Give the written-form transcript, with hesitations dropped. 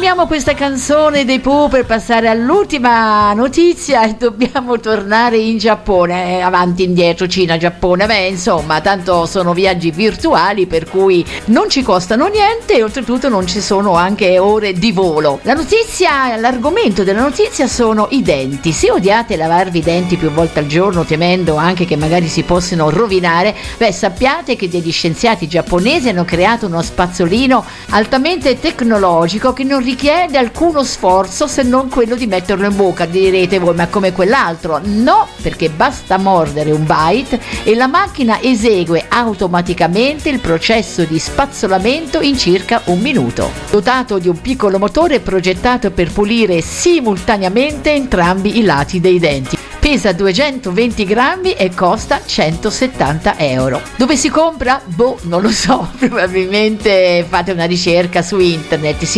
Fermiamo questa canzone dei Pooh per passare all'ultima notizia e dobbiamo tornare in Giappone, avanti indietro, Cina, Giappone, insomma, tanto sono viaggi virtuali per cui non ci costano niente e oltretutto non ci sono anche ore di volo. L'argomento della notizia sono i denti. Se odiate lavarvi i denti più volte al giorno temendo anche che magari si possano rovinare, sappiate che degli scienziati giapponesi hanno creato uno spazzolino altamente tecnologico che non richiede alcuno sforzo se non quello di metterlo in bocca. Direte voi, ma come quell'altro? No, perché basta mordere un bite e la macchina esegue automaticamente il processo di spazzolamento in circa un minuto. Dotato di un piccolo motore progettato per pulire simultaneamente entrambi i lati dei denti. Pesa 220 grammi e costa 170 euro. Dove si compra? Non lo so, probabilmente fate una ricerca su internet.